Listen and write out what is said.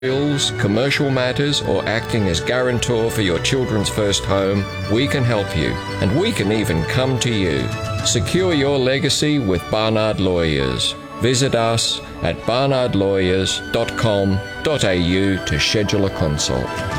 Bills, commercial matters, or acting as guarantor for your children's first home, we can help you, and we can even come to you. Secure your legacy with Barnard Lawyers. Visit us at barnardlawyers.com.au to schedule a consult.